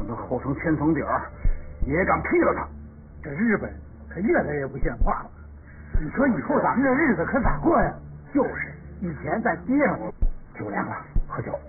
等他厚成千层底儿，也敢劈了他。 这日本可越来越不像话了。你说以后咱们这日子可咋过呀？ 就是，以前在街上酒凉了，喝酒。